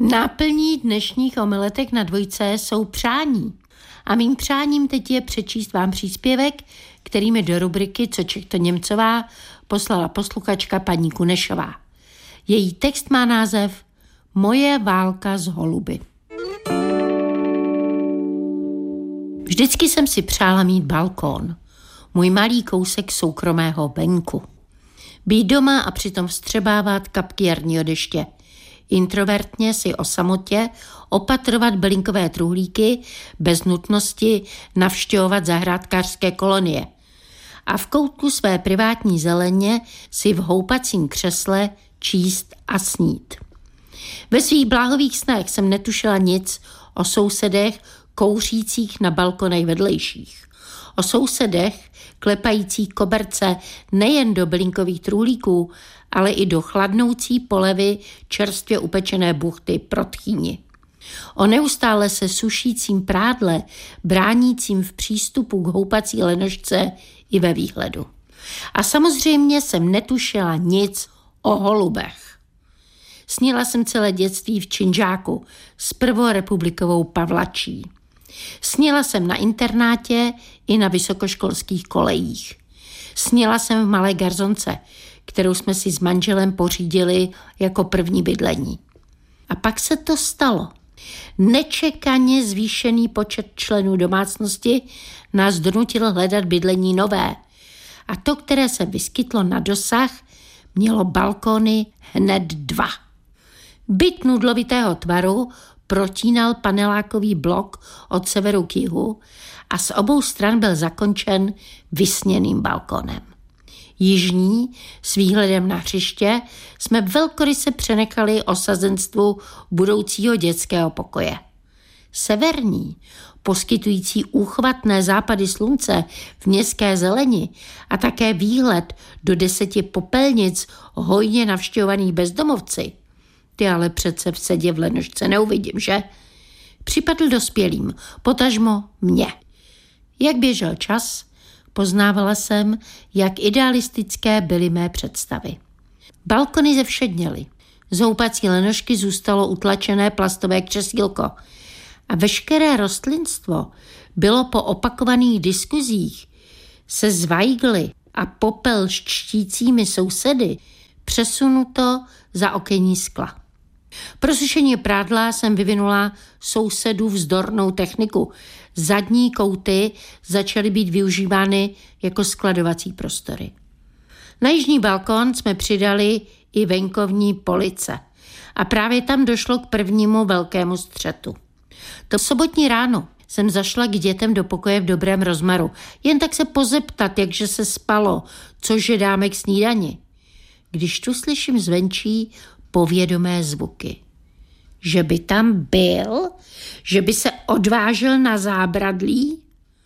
Náplní dnešních omeletek na dvojce jsou přání. A mým přáním teď je přečíst vám příspěvek, který mi do rubriky Co Čech to Němcová poslala posluchačka paní Kunešová. Její text má název Moje válka s holuby. Vždycky jsem si přála mít balkón, můj malý kousek soukromého venku. Být doma a přitom vstřebávat kapky jarního deště. Introvertně si o samotě opatrovat bylinkové truhlíky bez nutnosti navštěvovat zahrádkářské kolonie. A v koutku své privátní zeleně si v houpacím křesle číst a snít. Ve svých bláhových snech jsem netušila nic o sousedech kouřících na balkonech vedlejších. O sousedech klepající koberce nejen do bylinkových truhlíků, ale i do chladnoucí polevy čerstvě upečené buchty pro tchýni. O neustále se sušícím prádle, bránícím v přístupu k houpací lenošce i ve výhledu. A samozřejmě jsem netušila nic o holubech. Snila jsem celé dětství v činžáku s prvorepublikovou Pavlačí. Snila jsem na internátě i na vysokoškolských kolejích. Snila jsem v malé garzonce, kterou jsme si s manželem pořídili jako první bydlení. A pak se to stalo. Nečekaně zvýšený počet členů domácnosti nás donutil hledat bydlení nové. A to, které se vyskytlo na dosah, mělo balkony hned 2. Byt nudlovitého tvaru protínal panelákový blok od severu k jihu a z obou stran byl zakončen vysněným balkonem. Jižní, s výhledem na hřiště, jsme velkoryse přenechali osazenstvu budoucího dětského pokoje. Severní, poskytující úchvatné západy slunce v městské zeleni a také výhled do 10 popelnic hojně navštěvovaných bezdomovci, ty ale přece v sedě v lenošce neuvidím, že? Připadl dospělým, potažmo mě. Jak běžel čas, poznávala jsem, jak idealistické byly mé představy. Balkony zevšedněly. Z houpací lenošky zůstalo utlačené plastové křesílko a veškeré rostlinstvo bylo po opakovaných diskuzích se zvajgly a popel štícími sousedy přesunuto za okenní skla. Pro sušení prádla jsem vyvinula sousedů vzdornou techniku. Zadní kouty začaly být využívány jako skladovací prostory. Na jižní balkon jsme přidali i venkovní police a právě tam došlo k prvnímu velkému střetu. To sobotní ráno jsem zašla k dětem do pokoje v dobrém rozmaru, jen tak se pozeptat, jakže se spalo, cože dáme k snídani. Když tu slyším zvenčí povědomé zvuky. Že by tam byl? Že by se odvážil na zábradlí?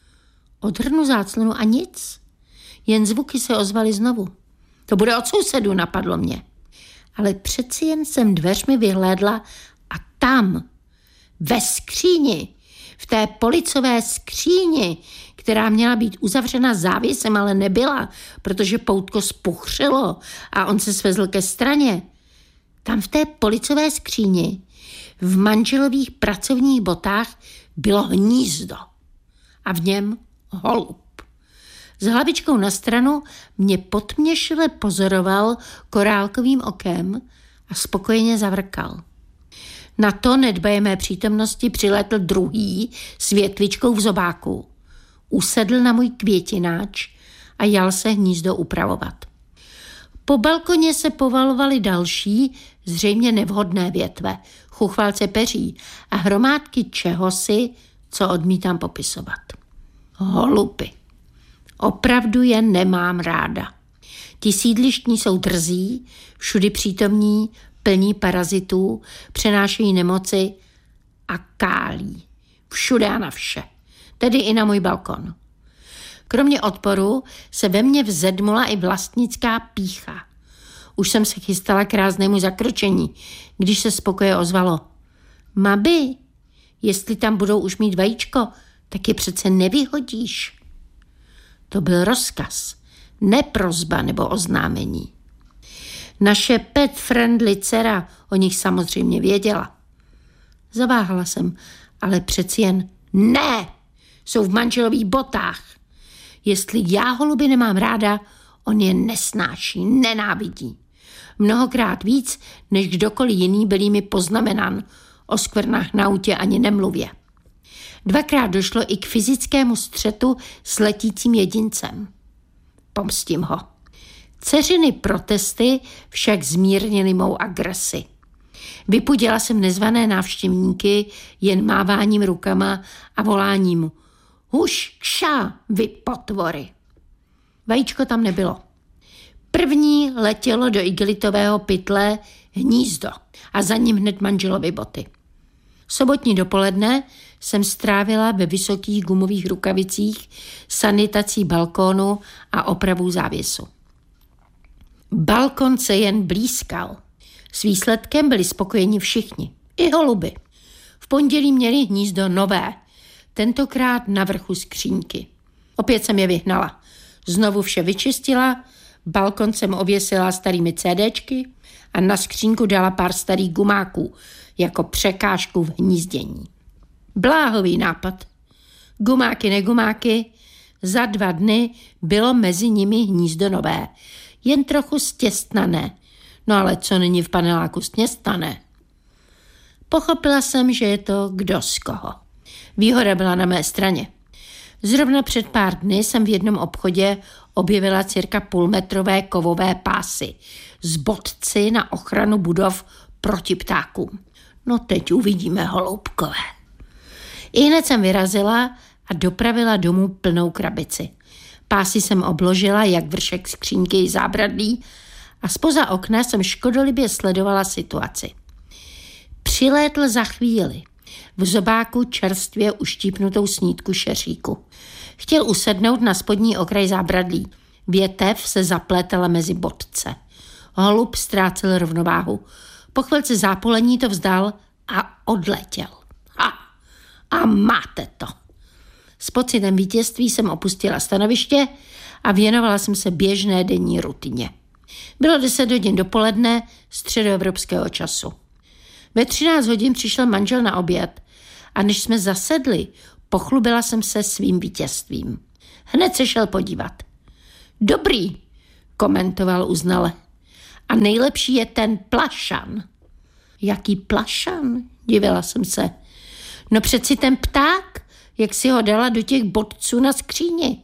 Odhrnu záclonu a nic. Jen zvuky se ozvaly znovu. To bude od sousedů, napadlo mě. Ale přeci jen jsem dveřmi vyhlédla a tam, ve skříni, v té policové skříni, která měla být uzavřena závěsem, ale nebyla, protože poutko spuchřilo a on se svezl ke straně. Tam v té policové skříni, v manželových pracovních botách, bylo hnízdo a v něm holub. S hlavičkou na stranu mě potměšile pozoroval korálkovým okem a spokojeně zavrkal. Na to nedbaje mé přítomnosti přilétl druhý s větvičkou v zobáku. Usedl na můj květináč a jal se hnízdo upravovat. Po balkoně se povalovaly další, zřejmě nevhodné větve, chuchvalce peří a hromádky čehosi, co odmítám popisovat. Holuby. Opravdu je nemám ráda. Ti sídlištní jsou drzí, všudy přítomní, plní parazitů, přenášejí nemoci a kálí. Všude a na vše. Tedy i na můj balkon. Kromě odporu se ve mně vzedmula i vlastnická pýcha. Už jsem se chystala k ráznému zakročení, když se z pokoje ozvalo. Mabi, jestli tam budou už mít vajíčko, tak je přece nevyhodíš. To byl rozkaz, ne prosba nebo oznámení. Naše pet-friendly dcera o nich samozřejmě věděla. Zaváhala jsem, ale přeci jen ne, jsou v manželových botách. Jestli já holuby nemám ráda, on je nesnáší, nenávidí. Mnohokrát víc, než kdokoliv jiný byl mi poznamenán, o skvrnách na autě ani nemluvě. 2krát došlo i k fyzickému střetu s letícím jedincem. Pomstím ho. Dceřiny protesty však zmírnily mou agresi. Vypudila jsem nezvané návštěvníky jen máváním rukama a voláním huš, kša, vy potvory. Vajíčko tam nebylo. První letělo do igelitového pytle hnízdo a za ním hned manželovy boty. Sobotní dopoledne jsem strávila ve vysokých gumových rukavicích sanitací balkónu a opravou závěsu. Balkon se jen blízkal. S výsledkem byli spokojeni všichni, i holuby. V pondělí měli hnízdo nové, tentokrát na vrchu skřínky. Opět jsem je vyhnala. Znovu vše vyčistila, balkon jsem ověsila starými CDčky a na skřínku dala pár starých gumáků jako překážku v hnízdění. Bláhový nápad. Gumáky, negumáky, za 2 dny bylo mezi nimi hnízdo nové, jen trochu stěstnané. No ale co není v paneláku stěstnané? Pochopila jsem, že je to kdo z koho. Výhoda byla na mé straně. Zrovna před pár dny jsem v jednom obchodě objevila cirka půlmetrové kovové pásy s bodci na ochranu budov proti ptákům. No teď uvidíme, holoubkové. Ihned jsem vyrazila a dopravila domů plnou krabici. Pásy jsem obložila jak vršek skřínky i zábradlí a zpoza okna jsem škodolibě sledovala situaci. Přilétl za chvíli. V zobáku čerstvě uštípnutou snídku šeříku. Chtěl usednout na spodní okraj zábradlí. Větev se zaplétala mezi bodce. Holub ztrácel rovnováhu. Po chvilce zápolení to vzdal a odletěl. A máte to. S pocitem vítězství jsem opustila stanoviště a věnovala jsem se běžné denní rutině. Bylo 10 hodin dopoledne středoevropského času. Ve 13 hodin přišel manžel na oběd a než jsme zasedli, pochlubila jsem se svým vítězstvím. Hned se šel podívat. Dobrý, komentoval uznale. A nejlepší je ten plašan. Jaký plašan? Divila jsem se. No přeci ten pták, jak si ho dala do těch bodců na skříni.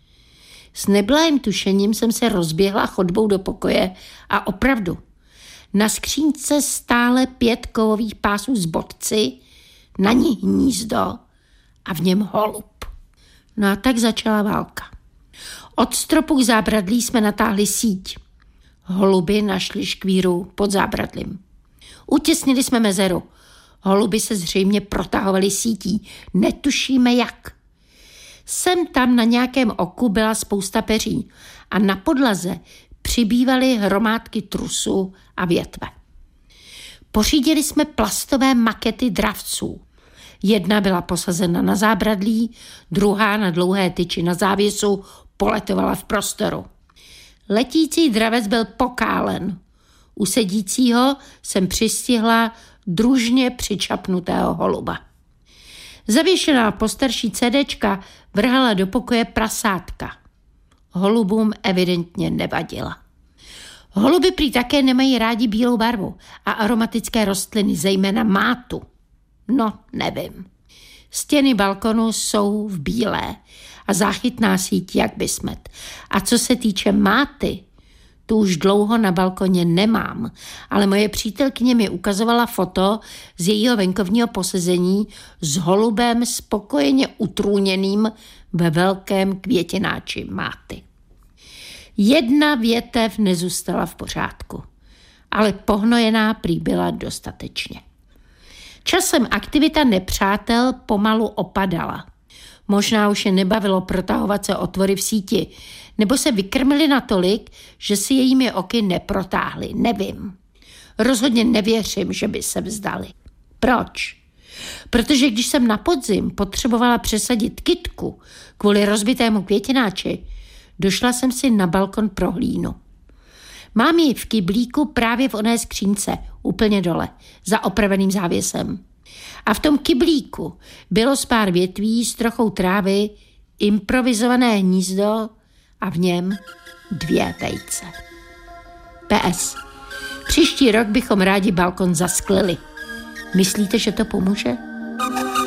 S neblahým tušením jsem se rozběhla chodbou do pokoje a opravdu. Na skřínce stále 5 kovových pásů z bodci, na ní hnízdo a v něm holub. No a tak začala válka. Od stropu k zábradlí jsme natáhli síť. Holuby našli škvíru pod zábradlím. Utěsnili jsme mezeru. Holuby se zřejmě protahovaly sítí. Netušíme jak. Sem tam na nějakém oku byla spousta peří a na podlaze přibývaly hromádky trusu a větve. Pořídili jsme plastové makety dravců. Jedna byla posazena na zábradlí, druhá na dlouhé tyči na závěsu poletovala v prostoru. Letící dravec byl pokálen. U sedícího jsem přistihla družně přičapnutého holuba. Zavěšená postarší CDčka vrhala do pokoje prasátka. Holubům evidentně nevadila. Holuby prý také nemají rádi bílou barvu a aromatické rostliny, zejména mátu. No, nevím. Stěny balkonu jsou v bílé a záchytná síť jak bysmet. A co se týče máty, tu už dlouho na balkoně nemám, ale moje přítelkyně mi ukazovala foto z jejího venkovního posezení s holubem spokojeně utrůněným ve velkém květináči máty. Jedna větev nezůstala v pořádku, ale pohnojená prý byla dostatečně. Časem aktivita nepřátel pomalu opadala. Možná už je nebavilo protahovat se otvory v síti, nebo se vykrmili natolik, že si jejími oky neprotáhli, nevím. Rozhodně nevěřím, že by se vzdali. Proč? Protože když jsem na podzim potřebovala přesadit kytku kvůli rozbitému květináči, došla jsem si na balkon pro hlínu. Mám ji v kyblíku právě v oné skřínce, úplně dole, za opraveným závěsem. A v tom kyblíku bylo z pár větví s trochou trávy improvizované hnízdo a v něm 2 vejce. PS. Příští rok bychom rádi balkon zasklili. Myslíte, že to pomůže?